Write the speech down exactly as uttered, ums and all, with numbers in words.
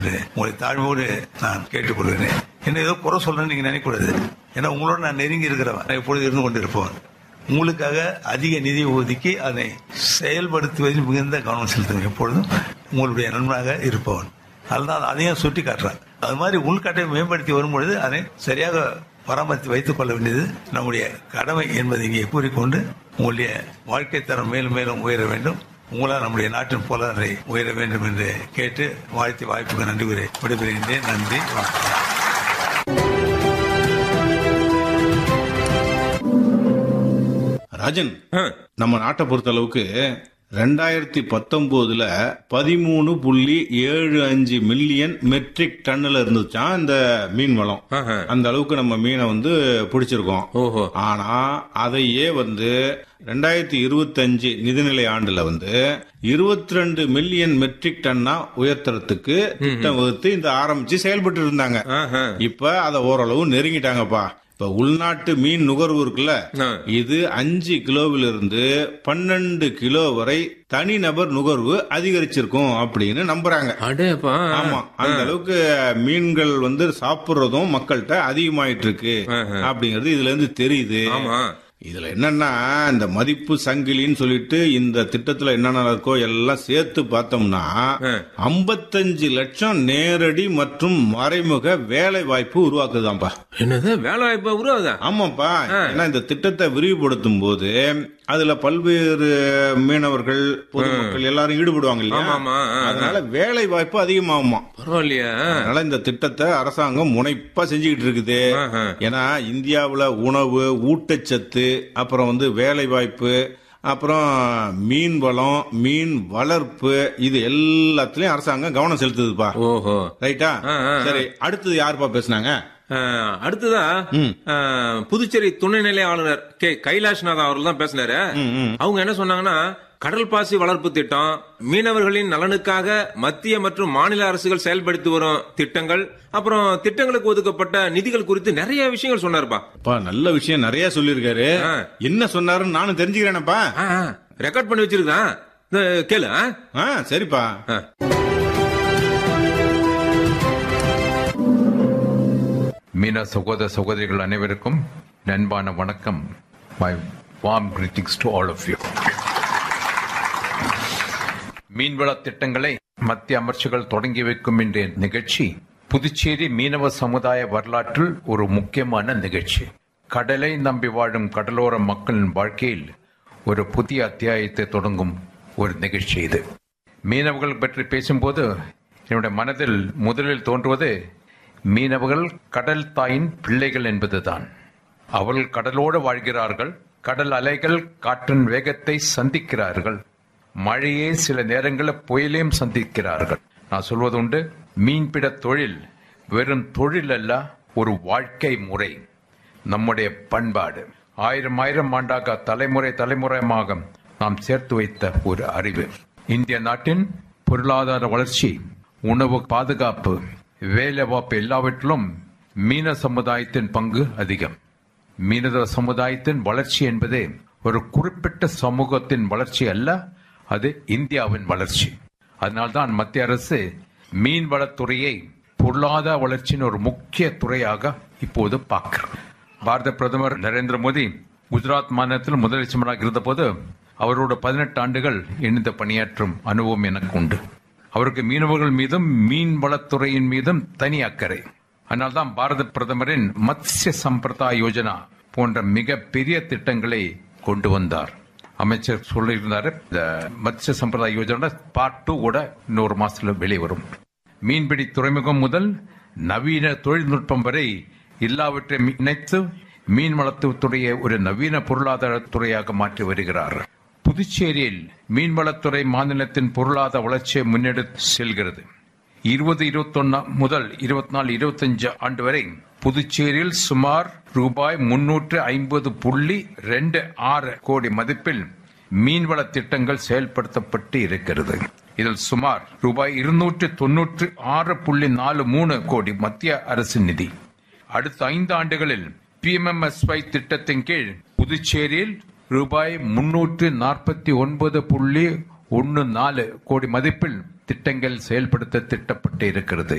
உங்களை தாழ்மையோடு நான் கேட்டுக்கொள்கிறேன். என்ன ஏதோ குறை சொல்றேன்னு நீங்க நினைக்கூடாது. ஏன்னா உங்களோட நான் நெருங்கி இருக்கிறவன், எப்பொழுது இருந்து கொண்டு இருப்பவன். உங்களுக்காக அதிக நிதி ஒதுக்கி அதை செயல்படுத்துவதில் மிகுந்த கவனம் செலுத்துவேன். எப்பொழுதும் உங்களுடைய நண்பனாக இருப்பவன். அதுதான் அதையும் சுட்டி காட்டுறான். அது மாதிரி உள்கட்டமை மேம்படுத்தி வரும்பொழுது அதை சரியாக பராமரித்து வைத்துக் கொள்ள வேண்டியது நம்முடைய கடமை என்பதை இங்கே கூறிக்கொண்டு உங்களுடைய வாழ்க்கை தரம் மேலும் மேலும் உயர வேண்டும். உங்களால் நம்முடைய நாட்டின் பொருளாதாரை உயர வேண்டும் என்று கேட்டு வாழ்த்தி வாய்ப்புக்கு நன்றி கூறி விடைபெறுகின்றேன். நன்றி, வணக்கம். ராஜன், நம்ம நாட்டை பொறுத்த அளவுக்கு ரெண்டாயிரத்தி பத்தொன்பதுல பதிமூணு புள்ளி ஏழு அஞ்சு மில்லியன் மெட்ரிக் டன்னுல இருந்துச்சான் இந்த மீன் வளம். அந்த அளவுக்கு நம்ம மீனை வந்து பிடிச்சிருக்கோம். ஆனா அதையே வந்து ரெண்டாயிரத்தி இருபத்தி அஞ்சு நிதிநிலை ஆண்டுல வந்து இருபத்தி ரெண்டு மில்லியன் மெட்ரிக் டன்னா உயர்த்துறதுக்கு திட்டம் வகுத்து இந்த ஆரம்பிச்சு செயல்பட்டு இருந்தாங்க. இப்ப அதை ஓரளவு நெருங்கிட்டாங்கப்பா. இப்ப உள்நாட்டு மீன் நுகர்வு இருக்குல்ல, இது அஞ்சு கிலோவில இருந்து பன்னெண்டு கிலோ வரை தனிநபர் நுகர்வு அதிகரிச்சிருக்கும் அப்படின்னு நம்புறாங்க. ஆமா, அந்த அளவுக்கு மீன்கள் வந்து சாப்பிடுறதும் மக்கள்கிட்ட அதிகமாயிட்டு இருக்கு அப்படிங்கறது இதுல இருந்து தெரியுது. இதுல என்னன்னா இந்த மதிப்பு சங்கிலின்னு சொல்லிட்டு இந்த திட்டத்துல என்னென்ன இருக்கோ எல்லாம் சேர்த்து பார்த்தோம்னா ஐம்பத்தஞ்சு லட்சம் நேரடி மற்றும் மறைமுக வேலை வாய்ப்பு உருவாக்குதாம்பா. என்னது வேலை வாய்ப்பு உருவாக்குதா? ஆமாப்பா. ஏன்னா இந்த திட்டத்தை விரிவுபடுத்தும் போது அதுல பல்வேறு மீனவர்கள், பொதுமக்கள் எல்லாரும் ஈடுபடுவாங்க இல்லையா? அதனால வேலை வாய்ப்பு அதிகமாகுமா. பரவாயில்லையா? அதனால இந்த திட்டத்தை அரசாங்கம் முனைப்பா செஞ்சுக்கிட்டு இருக்குது. ஏன்னா இந்தியாவுல உணவு, ஊட்டச்சத்து, அப்புறம் வந்து வேலை வாய்ப்பு, அப்புறம் மீன் வளம், மீன் வளர்ப்பு, இது எல்லாத்துலயும் அரசாங்கம் கவனம் செலுத்துதுப்பா. ஓஹோ, ரைட்டா? சரி, அடுத்தது யாருப்பா பேசுனாங்க? அடுத்ததா புதுச்சேரி துணைநிலை ஆளுநர் கே கைலாஷ்நாதன் அவர்கள் தான் பேசினாரு. அவங்க என்ன சொன்னாங்கன்னா, கடல் பாசி வளர்ப்பு திட்டம், மீனவர்களின் நலனுக்காக மத்திய மற்றும் மாநில அரசுகள் செயல்படுத்தி வரும் திட்டங்கள், அப்புறம் திட்டங்களுக்கு ஒதுக்கப்பட்ட நிதிகள் குறித்து நிறைய விஷயங்கள் சொன்னாருப்பா. நல்ல விஷயம் நிறைய சொல்லிருக்காரு. என்ன சொன்னாருன்னு நானும் தெரிஞ்சுக்கிறேனப்பா. ரெக்கார்ட் பண்ணி வச்சிருக்கான், கேளு. சரிப்பா. மீன சகோதர சகோதரிகள் அனைவருக்கும் நண்பான வணக்கம். My warm greetings to all of you. மீன்வள திட்டங்களை மத்திய அமைச்சர்கள் தொடங்கி வைக்கும் இன்றைய நிகழ்ச்சி புதுச்சேரி மீனவ சமுதாய வரலாற்றில் ஒரு முக்கியமான நிகழ்ச்சி. கடலை நம்பி வாழும் கடலோர மக்களின் வாழ்க்கையில் ஒரு புதிய அத்தியாயத்தை தொடங்கும் ஒரு நிகழ்ச்சி இது. மீனவர்கள் பற்றி பேசும்போது என்னுடைய மனதில் முதலில் தோன்றுவது மீனவர்கள் கடல் தாயின் பிள்ளைகள் என்பதுதான். அவர்கள் கடலோடு வாழ்கிறார்கள். கடல் அலைகள் காற்றின் வேகத்தை சந்திக்கிறார்கள். மழையே சில நேரங்களில் புயலையும் சந்திக்கிறார்கள். நான் சொல்வது உண்டு, மீன்பிட தொழில் வெறும் தொழில் அல்ல, ஒரு வாழ்க்கை முறை, நம்முடைய பண்பாடு. ஆயிரம் ஆயிரம் ஆண்டாக தலைமுறை தலைமுறையாக நாம் சேர்த்து வைத்த ஒரு அறிவு. இந்திய நாட்டின் பொருளாதார வளர்ச்சி, உணவு பாதுகாப்பு, வேலைவாய்ப்பு எல்லாவற்றிலும் மீன சமுதாயத்தின் பங்கு அதிகம். மீனவ சமுதாயத்தின் வளர்ச்சி என்பது ஒரு குறிப்பிட்ட சமூகத்தின் வளர்ச்சி அல்ல, அது இந்தியாவின் வளர்ச்சி. அதனால்தான் மத்திய அரசு மீன்வளத்துறையை பொருளாதார வளர்ச்சியின் ஒரு முக்கிய துறையாக இப்போது பார்க்கிறது. பாரத பிரதமர் நரேந்திர மோடி குஜராத் மாநிலத்தில் முதலமைச்சராக இருந்தபோது அவரோட பதினெட்டு ஆண்டுகள் இணைந்து பணியாற்றும் அனுபவம் எனக்கு உண்டு. அவருக்கு மீனவர்கள் மீதும் மீன்வளத்துறையின் மீதும் தனி அக்கறை. அதனால்தான் பாரத பிரதமரின் மத்ஸ்ய சம்பிரதா யோஜனா போன்ற மிக பெரிய திட்டங்களை கொண்டு வந்தார். அமைச்சர் சொல்லியிருந்தாரு, இந்த மத்ஸ்ய சம்பிரதா யோஜனா பார்ட் டூ கூட இன்னொரு மாசத்துல வெளிவரும். மீன்பிடி துறைமுகம் முதல் நவீன தொழில்நுட்பம் வரை எல்லாவற்றையும் இணைத்து மீன்வளத்துறையை ஒரு நவீன பொருளாதார துறையாக மாற்றி வருகிறார். புதுச்சேரியில் மீன்வளத்துறை மாநிலத்தின் பொருளாதார வளர்ச்சியை முன்னெடுத்து செல்கிறது. இருபது இருபத்தி ஒன்னு முதல் இருபத்தி நாலு இருபத்தி அஞ்சு ஆண்டு வரை புதுச்சேரியில் சுமார் ரூபாய் முன்னூற்று ஐம்பது புள்ளி ரெண்டு ஆறு கோடி மதிப்பில் மீன்வள திட்டங்கள் செயல்படுத்தப்பட்டு இருக்கிறது. இதில் சுமார் ரூபாய் இருநூற்று தொன்னூற்று ஆறு புள்ளி நாலு மூணு கோடி மத்திய அரசு நிதி. அடுத்த ஐந்து ஆண்டுகளில் B M M S Y திட்டத்தின் கீழ் புதுச்சேரியில் ரூபாய் முன்னூற்று நாற்பத்தி ஒன்பது புள்ளி ஒன்னு நாலு கோடி மதிப்பில் திட்டங்கள் செயல்படுத்த திட்டப்பட்டு இருக்கிறது.